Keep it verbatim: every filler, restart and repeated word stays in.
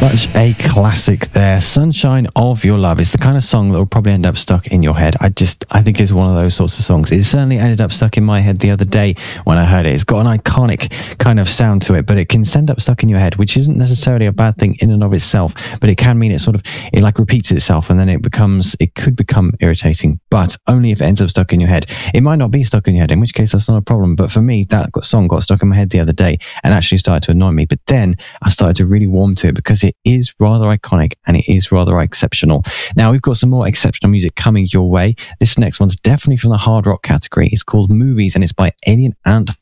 Such a classic there. Sunshine of Your Love is the kind of song that will probably end up stuck in your head. I just, I think it's one of those sorts of songs. It certainly ended up stuck in my head the other day when I heard it. It's got an iconic kind of sound to it, but it can end up stuck in your head, which isn't necessarily a bad thing in and of itself, but it can mean it sort of, it like repeats itself and then it becomes, it could become irritating, but only if it ends up stuck in your head. It might not be stuck in your head, in which case that's not a problem. But for me, that song got stuck in my head the other day and actually started to annoy me. But then I started to really warm to it because it is rather iconic and it is rather exceptional. Now we've got some more exceptional music coming your way. This next one's definitely from the hard rock category. It's called Movies and it's by Alien Ant